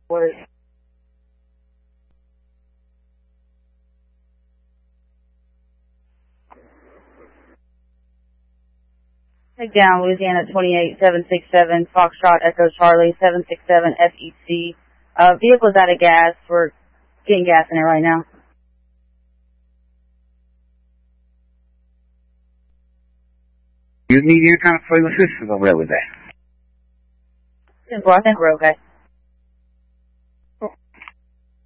What? Take down Louisiana 28767, Foxtrot Echo Charlie 767 FEC. Vehicle's out of gas. We're getting gas in it right now. You need any kind of further assistance over there with that? I think we're okay.